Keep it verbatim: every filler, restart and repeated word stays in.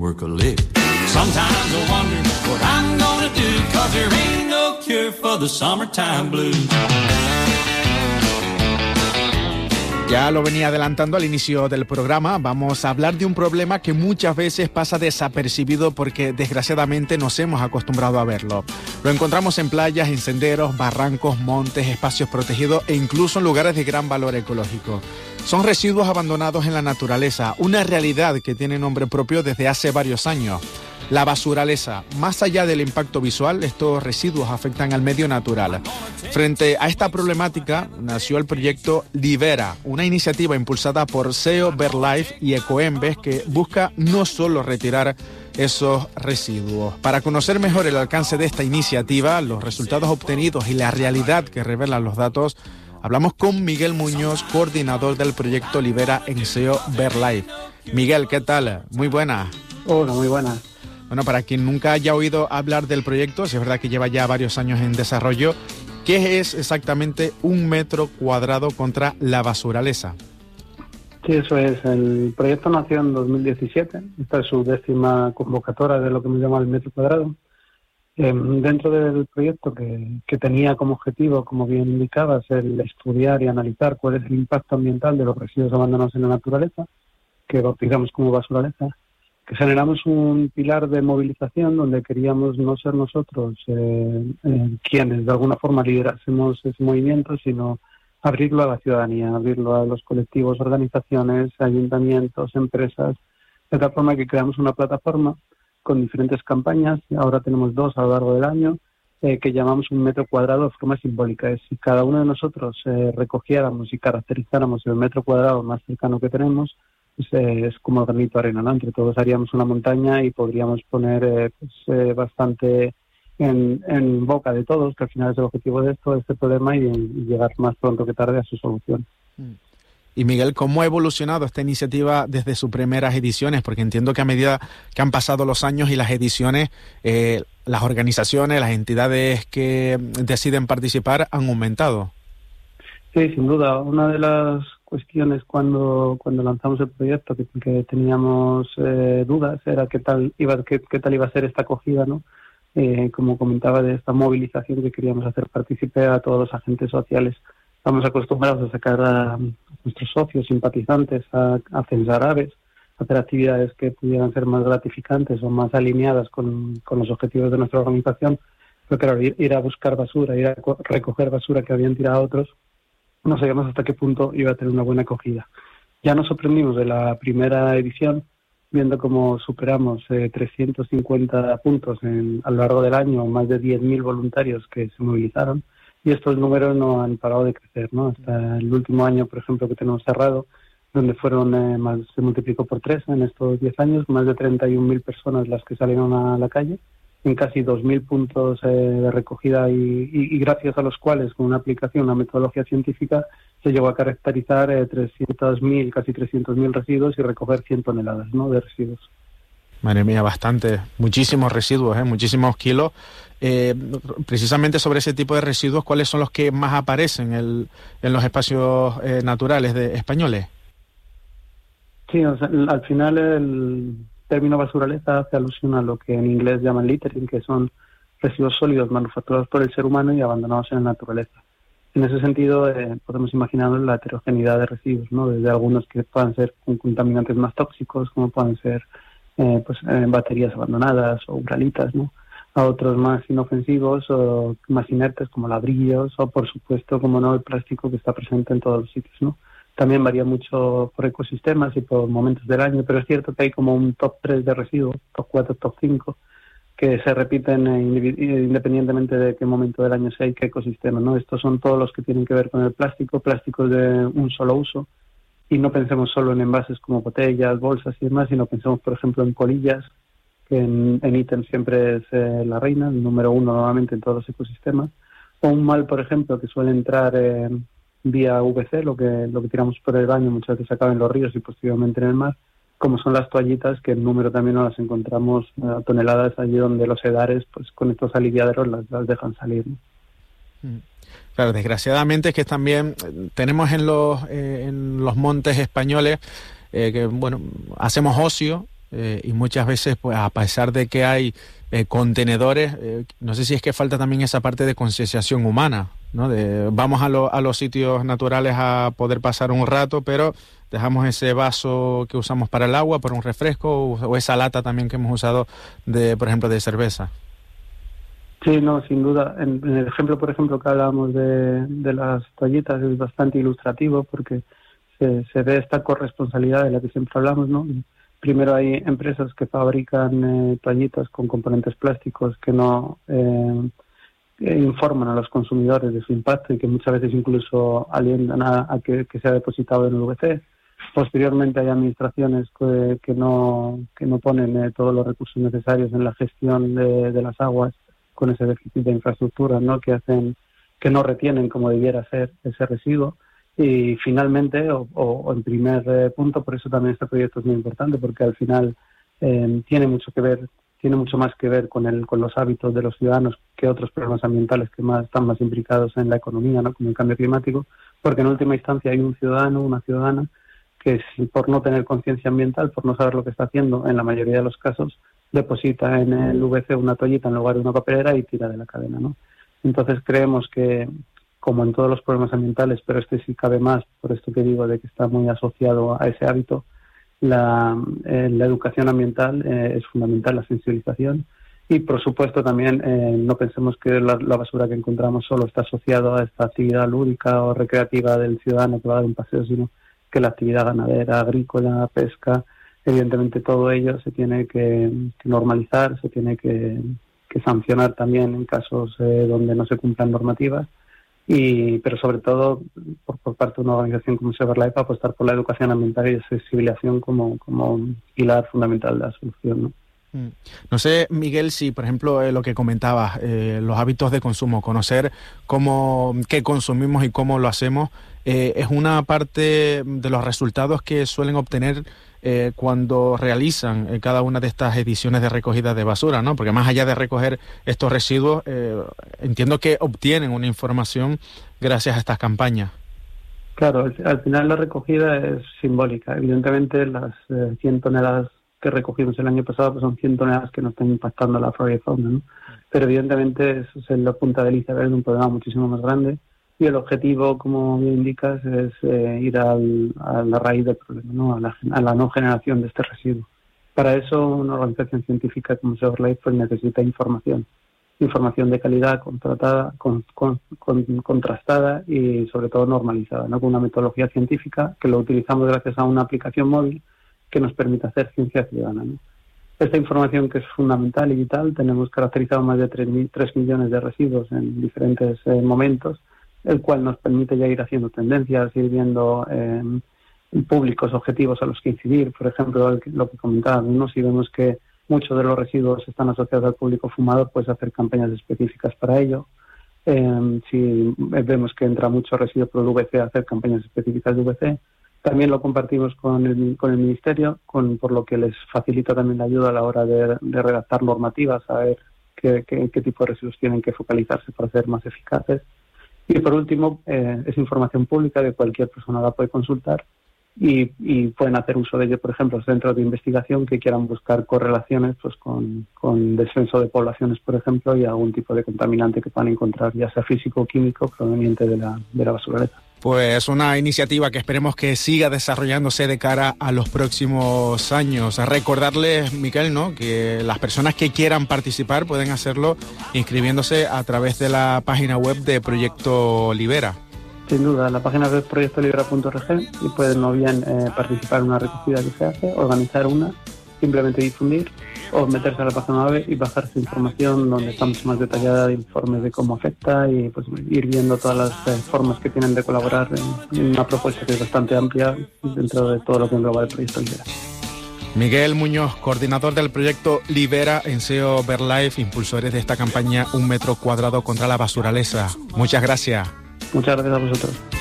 work a lick. Sometimes I wonder what I'm gonna do, 'cause there ain't no cure for the summertime blues. Ya lo venía adelantando al inicio del programa, vamos a hablar de un problema que muchas veces pasa desapercibido porque desgraciadamente nos hemos acostumbrado a verlo. Lo encontramos en playas, en senderos, barrancos, montes, espacios protegidos e incluso en lugares de gran valor ecológico. Son residuos abandonados en la naturaleza, una realidad que tiene nombre propio desde hace varios años. La basuraleza. Más allá del impacto visual, estos residuos afectan al medio natural. Frente a esta problemática, nació el proyecto Libera, una iniciativa impulsada por S E O, BirdLife y Ecoembes que busca no solo retirar esos residuos. Para conocer mejor el alcance de esta iniciativa, los resultados obtenidos y la realidad que revelan los datos, hablamos con Miguel Muñoz, coordinador del proyecto Libera en S E O, BirdLife. Miguel, ¿qué tal? Muy buena. Hola, muy buena. Bueno, para quien nunca haya oído hablar del proyecto, si es verdad que lleva ya varios años en desarrollo, ¿qué es exactamente un metro cuadrado contra la basuraleza? Sí, eso es. El proyecto nació en dos mil diecisiete. Esta es su décima convocatoria de lo que me llama el metro cuadrado. Eh, dentro del proyecto que, que tenía como objetivo, como bien indicabas, el estudiar y analizar cuál es el impacto ambiental de los residuos abandonados en la naturaleza, que bautizamos como basuraleza, que generamos un pilar de movilización donde queríamos no ser nosotros eh, eh, quienes de alguna forma liderásemos ese movimiento, sino abrirlo a la ciudadanía, abrirlo a los colectivos, organizaciones, ayuntamientos, empresas, de tal forma que creamos una plataforma con diferentes campañas. Ahora tenemos dos a lo largo del año, eh, que llamamos un metro cuadrado de forma simbólica. Es si cada uno de nosotros eh, recogiéramos y caracterizáramos el metro cuadrado más cercano que tenemos, pues, eh, es como el granito de arena, ¿no? Entre todos haríamos una montaña y podríamos poner eh, pues, eh, bastante en, en boca de todos, que al final es el objetivo de esto, de este problema, y, y llegar más pronto que tarde a su solución. Y Miguel, ¿cómo ha evolucionado esta iniciativa desde sus primeras ediciones? Porque entiendo que a medida que han pasado los años y las ediciones, eh, las organizaciones, las entidades que deciden participar han aumentado. Sí, sin duda. Una de las cuestiones cuando cuando lanzamos el proyecto que, que teníamos eh, dudas era qué tal iba qué, qué tal iba a ser esta acogida, ¿no? Eh, como comentaba, de esta movilización que queríamos hacer partícipe a todos los agentes sociales. Estamos acostumbrados a sacar a nuestros socios, simpatizantes, a, a censar aves, a hacer actividades que pudieran ser más gratificantes o más alineadas con, con los objetivos de nuestra organización. Pero claro, ir, ir a buscar basura, ir a recoger basura que habían tirado otros, no sabíamos hasta qué punto iba a tener una buena acogida. Ya nos sorprendimos de la primera edición, viendo cómo superamos eh, trescientos cincuenta puntos en, a lo largo del año, más de diez mil voluntarios que se movilizaron, y estos números no han parado de crecer, ¿no? Hasta el último año, por ejemplo, que tenemos cerrado, donde fueron eh, más, se multiplicó por tres en estos diez años, más de treinta y un mil personas las que salieron a la calle, en casi dos mil puntos eh, de recogida y, y, y gracias a los cuales, con una aplicación, una metodología científica, se llegó a caracterizar eh, trescientos mil, casi trescientos mil residuos y recoger cien toneladas, ¿no?, de residuos. Madre mía, bastante, muchísimos residuos, ¿eh? muchísimos kilos. Eh, precisamente sobre ese tipo de residuos, ¿cuáles son los que más aparecen el, en los espacios eh, naturales de españoles? Sí, o sea, al final el término basuraleza hace alusión a lo que en inglés llaman littering, que son residuos sólidos manufacturados por el ser humano y abandonados en la naturaleza. En ese sentido, eh, podemos imaginar la heterogeneidad de residuos, ¿no? Desde algunos que puedan ser contaminantes más tóxicos, como pueden ser eh, pues, eh, baterías abandonadas o uralitas, ¿no?, a otros más inofensivos o más inertes como ladrillos o, por supuesto, como no, el plástico que está presente en todos los sitios, ¿no? También varía mucho por ecosistemas y por momentos del año, pero es cierto que hay como un top tres de residuos, top cuatro, top cinco, que se repiten independientemente de qué momento del año sea y qué ecosistema, ¿no? Estos son todos los que tienen que ver con el plástico, plásticos de un solo uso, y no pensemos solo en envases como botellas, bolsas y demás, sino pensemos, por ejemplo, en colillas, que en, en ítem siempre es eh, la reina, el número uno normalmente en todos los ecosistemas, o un mal, por ejemplo, que suele entrar eh, vía U V C, lo que lo que tiramos por el baño muchas veces acaba en los ríos y posteriormente en el mar, como son las toallitas, que en número también no las encontramos a eh, toneladas allí donde los sedares, pues con estos aliviaderos las, las dejan salir, ¿no? Claro, desgraciadamente es que también tenemos en los, eh, en los montes españoles eh, que, bueno, hacemos ocio, eh, y muchas veces, pues a pesar de que hay eh, contenedores, eh, no sé si es que falta también esa parte de concienciación humana, ¿no? De, vamos a, lo, a los sitios naturales a poder pasar un rato, pero dejamos ese vaso que usamos para el agua, para un refresco, o, o esa lata también que hemos usado, de, por ejemplo, de cerveza. Sí, no, sin duda. En, en el ejemplo, por ejemplo, que hablábamos de, de las toallitas es bastante ilustrativo porque se, se ve esta corresponsabilidad de la que siempre hablamos, ¿no? Primero hay empresas que fabrican eh, toallitas con componentes plásticos que no eh, informan a los consumidores de su impacto y que muchas veces incluso alientan a, a que, que sea depositado en el V C. Posteriormente hay administraciones que, que no que no ponen eh, todos los recursos necesarios en la gestión de, de las aguas con ese déficit de infraestructura, ¿no? Que hacen que no retienen como debiera ser ese residuo. Y finalmente, o, o en primer eh, punto, por eso también este proyecto es muy importante, porque al final eh, tiene mucho que ver, tiene mucho más que ver con el con los hábitos de los ciudadanos que otros problemas ambientales que más están más implicados en la economía, ¿no? Como el cambio climático, porque en última instancia hay un ciudadano, una ciudadana, que si por no tener conciencia ambiental, por no saber lo que está haciendo, en la mayoría de los casos, deposita en el V C una toallita en lugar de una papelera y tira de la cadena, ¿no? Entonces creemos que, como en todos los problemas ambientales, pero este sí cabe más, por esto que digo de que está muy asociado a ese hábito, la, eh, la educación ambiental eh, es fundamental, la sensibilización, y por supuesto también eh, no pensemos que la, la basura que encontramos solo está asociado a esta actividad lúdica o recreativa del ciudadano que va a dar un paseo, sino que la actividad ganadera, agrícola, pesca, evidentemente todo ello se tiene que, que normalizar, se tiene que, que sancionar también en casos eh, donde no se cumplan normativas, y pero sobre todo por, por parte de una organización como Save Our Life apostar por la educación ambiental y la sensibilización como, como pilar fundamental de la solución, ¿no? No sé, Miguel, si por ejemplo eh, lo que comentabas, eh, los hábitos de consumo, conocer cómo, qué consumimos y cómo lo hacemos, eh, es una parte de los resultados que suelen obtener eh, cuando realizan eh, cada una de estas ediciones de recogida de basura, ¿no? Porque más allá de recoger estos residuos, eh, entiendo que obtienen una información gracias a estas campañas. Claro, al, al final la recogida es simbólica. Evidentemente las eh, cien toneladas que recogimos el año pasado pues son cien toneladas que no están impactando a la flora y fauna, ¿no? Pero evidentemente eso es la punta del iceberg de un problema muchísimo más grande, y el objetivo, como bien indicas, es eh, ir al, a la raíz del problema, ¿no? A la, a la no generación de este residuo. Para eso una organización científica como Save Our Life pues necesita información, información de calidad, contratada, con, con, con, contrastada y sobre todo normalizada, ¿no? Con una metodología científica que lo utilizamos gracias a una aplicación móvil que nos permite hacer ciencia ciudadana, ¿no? Esta información, que es fundamental y vital, tenemos caracterizado más de tres millones de residuos en diferentes eh, momentos, el cual nos permite ya ir haciendo tendencias, ir viendo eh, públicos objetivos a los que incidir. Por ejemplo, lo que comentaba, ¿no? Si vemos que muchos de los residuos están asociados al público fumador, pues hacer campañas específicas para ello. Eh, si vemos que entra mucho residuo por el V C, hacer campañas específicas de V C. También lo compartimos con el, con el Ministerio, con, por lo que les facilita también la ayuda a la hora de, de redactar normativas, saber qué, qué, qué tipo de residuos tienen que focalizarse para ser más eficaces. Y por último, eh, es información pública que cualquier persona la puede consultar y, y pueden hacer uso de ello, por ejemplo, centros de investigación que quieran buscar correlaciones pues con, con descenso de poblaciones, por ejemplo, y algún tipo de contaminante que puedan encontrar, ya sea físico o químico, proveniente de la, de la basuraleza. Pues una iniciativa que esperemos que siga desarrollándose de cara a los próximos años. Recordarles, Miquel, ¿no?, que las personas que quieran participar pueden hacerlo inscribiéndose a través de la página web de Proyecto Libera. Sin duda, la página web proyecto libera punto org, y pueden o bien eh, participar en una recogida que se hace, organizar una, simplemente difundir, o meterse a la página web y bajarse información donde está mucho más detallada de informes de cómo afecta y pues ir viendo todas las eh, formas que tienen de colaborar en, en una propuesta que es bastante amplia dentro de todo lo que engloba el proyecto Libera. Miguel Muñoz, coordinador del proyecto Libera en Save Our Life, impulsores de esta campaña Un Metro Cuadrado contra la Basuraleza. Muchas gracias. Muchas gracias a vosotros.